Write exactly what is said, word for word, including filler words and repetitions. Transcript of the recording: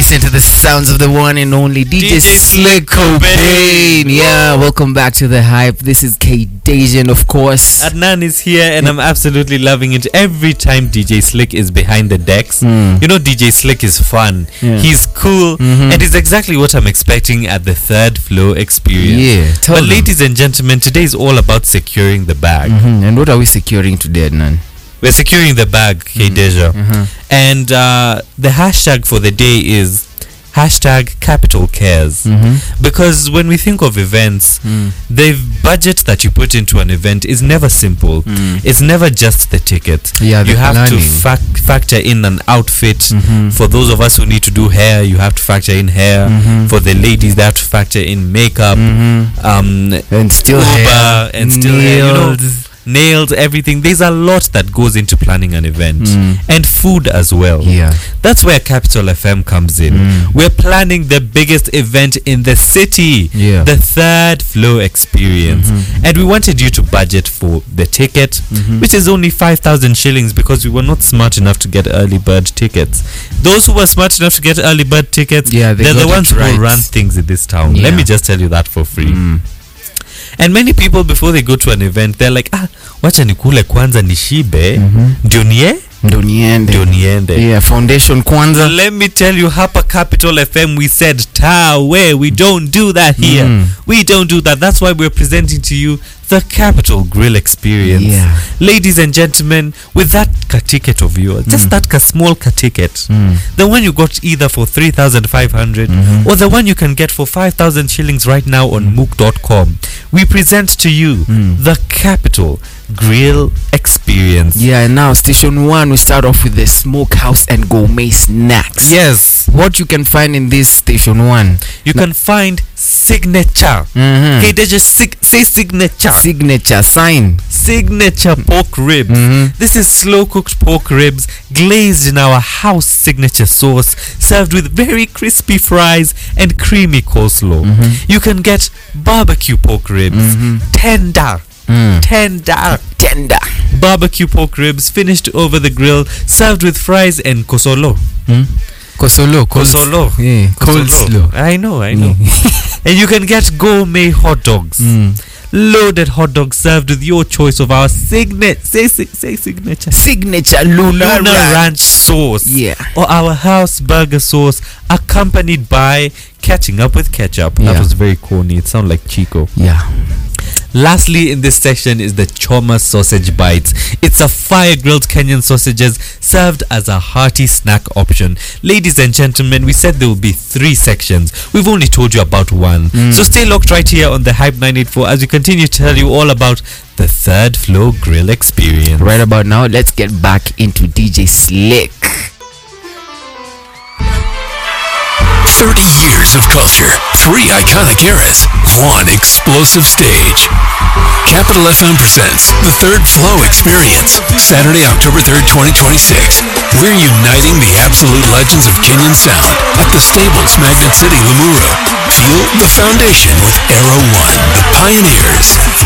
listen to the sounds of the one and only D J, D J Slick Cobain. Yeah, welcome back to The Hype. This is K-Dazian, of course. Adnan is here and yeah. I'm absolutely loving it. Every time D J Slick is behind the decks, mm. you know D J Slick is fun. Yeah. He's cool, mm-hmm. and it's exactly what I'm expecting at the Third Flow Experience. Yeah, But them. ladies and gentlemen, today is all about securing the bag. Mm-hmm. And what are we securing today, Adnan? We're securing the bag, K-Dazian. Mm-hmm. And uh, the hashtag for the day is hashtag Capital Cares. Mm-hmm. Because when we think of events, mm. the budget that you put into an event is never simple. Mm. It's never just the ticket. Yeah, you have planning. to fac- factor in an outfit. Mm-hmm. For those of us who need to do hair, you have to factor in hair. Mm-hmm. For the ladies, they have to factor in makeup, mm-hmm. um, and still Uber, hair, and still nails. hair, you know, nails, everything. There's a lot that goes into planning an event, mm. and food as well. Yeah, that's where Capital F M comes in. Mm. We're planning the biggest event in the city, yeah. the Third Flow Experience, mm-hmm. and we wanted you to budget for the ticket, mm-hmm. which is only five thousand shillings because we were not smart enough to get early bird tickets. Those who were smart enough to get early bird tickets, yeah, they they're the ones right. who run things in this town. Yeah. Let me just tell you that for free. Mm. And many people, before they go to an event, they're like, ah, wacha nikule kwanza nishibe, ndio nie ndio niende ndio niende. Yeah, foundation kwanza. Let me tell you, hapa Capital F M, we said tawe, we don't do that here. Mm. We don't do that. That's why we're presenting to you the Capital Grill Experience. Yeah. Ladies and gentlemen, with that ka ticket of yours, mm. just that ka small ka ticket, mm. the one you got either for three thousand five hundred mm-hmm. or the one you can get for five thousand shillings right now on mook dot com, we present to you mm. the Capital Grill Experience. Yeah, and now station one, we start off with the smokehouse and gourmet snacks. Yes. What you can find in this station one? You Na- can find signature. Mm-hmm. Okay, they just sig- say signature. Signature sign. Signature pork ribs. Mm-hmm. This is slow cooked pork ribs glazed in our house signature sauce, served with very crispy fries and creamy coleslaw. Mm-hmm. You can get barbecue pork ribs, mm-hmm. tender. Mm. Tender, tender barbecue pork ribs finished over the grill, served with fries and kosolo. Mm? Kosolo, kosolo, yeah, kosolo. I know, I know. And you can get gourmet hot dogs, mm. loaded hot dogs served with your choice of our signature, say, say, say signature, signature Luna, Luna Ranch. Ranch sauce, yeah, or our house burger sauce, accompanied by catching up with ketchup. Yeah. That was very corny. It sounded like Chico. Yeah. Lastly in this section is the Choma sausage bites. It's a fire-grilled Kenyan sausages served as a hearty snack option. Ladies and gentlemen, we said there will be three sections. We've only told you about one. Mm. So stay locked right here on the Hype nine eighty-four as we continue to tell you all about the Third Flow Grill Experience. Right about now, let's get back into D J Slick. thirty years of culture, three iconic eras, one explosive stage. Capital F M presents the Third Flow Experience, Saturday, October third, twenty twenty-six. We're uniting the absolute legends of Kenyan sound at the Stables, Magnet City, Limuru. Feel the foundation with Aero One, the pioneers.